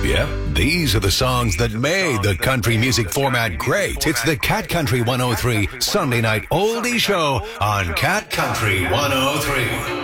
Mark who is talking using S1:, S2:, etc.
S1: Yep, these are the songs that made the country music format great. It's the Cat Country 103 Sunday Night Oldie Show on Cat Country 103.